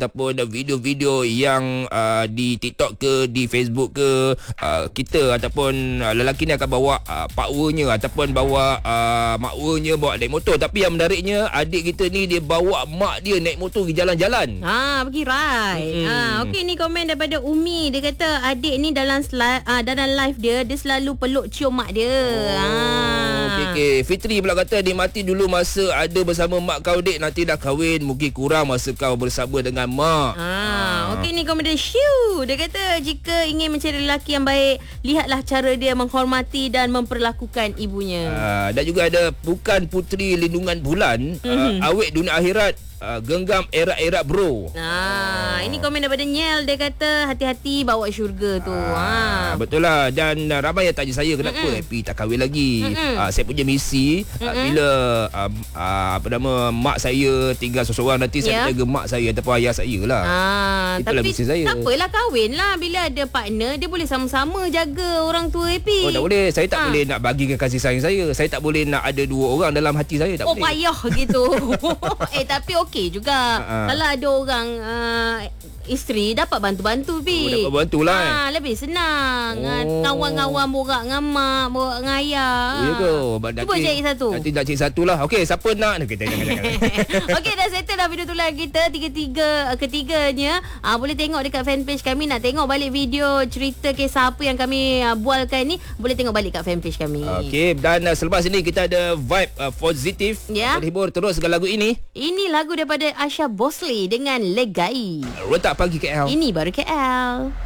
ataupun video-video yang di TikTok ke, di Facebook ke, kita ataupun lelaki ni akan bawa pakwanya ataupun bawa makwanya bawa naik motor. Tapi yang menariknya, adik kita ni dia bawa mak dia naik motor pergi jalan-jalan. Pergi ride. Okey, ni komen daripada Umi. Dia kata adik ni dalam live dia selalu peluk cium mak dia. Okay. Fitri pula kata, nikmati dulu masa ada bersama mak kau dek, nanti dah kahwin mungkin kurang masa kau bersama dengan mak. Okey, ni komen dari Shu. Dia kata jika ingin mencari lelaki yang baik, lihatlah cara dia menghormati dan memperlakukan ibunya. Dan juga ada bukan putri lindungan bulan, awet dunia akhirat, genggam erat-erat bro. Ini komen daripada Nyel. Dia kata hati-hati bawa syurga tu. Betul lah. Dan ramai yang tanya saya, kenapa Happy tak kahwin lagi. Saya punya misi, bila mak saya tinggal seorang, nanti saya jaga mak saya ataupun ayah saya lah. Itulah tapi misi saya. Tak apalah, kahwin lah. Bila ada partner, dia boleh sama-sama jaga orang tua Happy. Tak boleh. Saya tak boleh nak bagikan kasih sayang saya. Saya tak boleh nak ada dua orang dalam hati saya. Tak boleh. Payah gitu. Tapi okey juga. Kalau ada orang isteri dapat bantu-bantu dapat bantulah. Lebih senang. Kawan-kawan borak dengan mak, borak dengan ayah. Cuba cari satu. Nanti nak cari satu lah. Okey, siapa nak? Okey, dah settle dah video tulan kita. Ketiganya boleh tengok dekat fanpage kami. Nak tengok balik video cerita kisah apa yang kami bualkan ni, boleh tengok balik kat fanpage kami. Okey, dan selepas ini kita ada vibe positif. Terhibur terus dengan lagu ini. Ini lagu daripada Asha Bosley dengan Legai. Rotak Pagi KL. Ini baru KL.